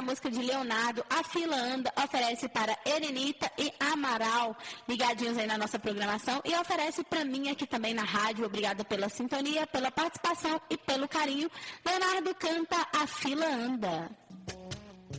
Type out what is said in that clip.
música de Leonardo, A Fila Anda, oferece para Erenita e Amaral, ligadinhos aí na nossa programação, e oferece para mim aqui também na rádio. Obrigada pela sintonia, pela participação e pelo carinho. Leonardo canta A Fila Anda.